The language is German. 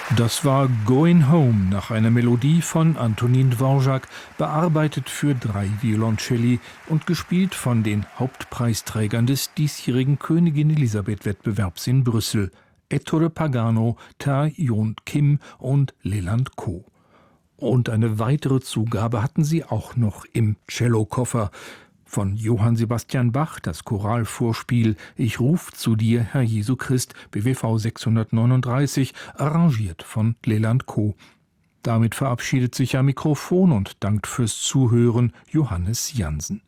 Das war Going Home nach einer Melodie von Antonin Dvorak, bearbeitet für 3 Violoncelli und gespielt von den Hauptpreisträgern des diesjährigen Königin-Elisabeth-Wettbewerbs in Brüssel, Ettore Pagano, Ta-Hyon Kim und Leland Ko. Und eine weitere Zugabe hatten sie auch noch im Cellokoffer. Von Johann Sebastian Bach das Choralvorspiel Ich ruf zu dir, Herr Jesu Christ, BWV 639, arrangiert von Leland Ko. Damit verabschiedet sich am Mikrofon und dankt fürs Zuhören Johannes Jansen.